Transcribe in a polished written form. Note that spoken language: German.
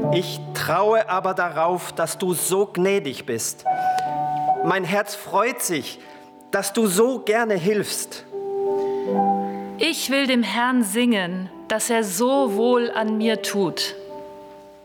Ich traue aber darauf, dass du so gnädig bist. Mein Herz freut sich, dass du so gerne hilfst. Ich will dem Herrn singen, dass er so wohl an mir tut.